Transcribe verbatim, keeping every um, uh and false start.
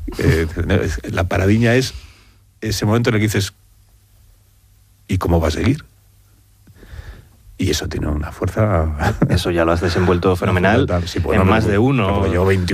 Eh, la paradiña es ese momento en el que dices, ¿y cómo va a seguir? Y eso tiene una fuerza... Eso ya lo has desenvuelto fenomenal, sí, pues en no, más no, de uno. No, yo veintiún